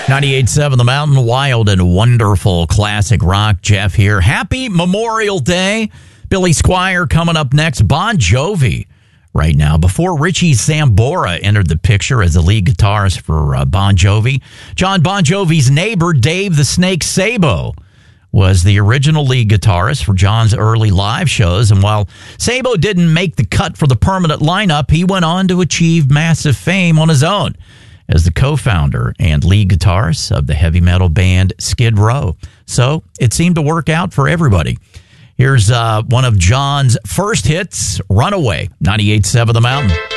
98.7 The Mountain, wild and wonderful classic rock. Jeff here. Happy Memorial Day. Billy Squier coming up next. Bon Jovi right now. Before Richie Sambora entered the picture as the lead guitarist for Bon Jovi, John Bon Jovi's neighbor, Dave the Snake Sabo, was the original lead guitarist for John's early live shows. And while Sabo didn't make the cut for the permanent lineup, he went on to achieve massive fame on his own as the co-founder and lead guitarist of the heavy metal band Skid Row. So it seemed to work out for everybody. Here's one of John's first hits, Runaway, 98.7 The Mountain.